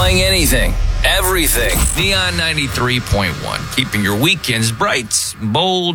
Playing anything, everything. Neon 93.1, keeping your weekends bright, bold,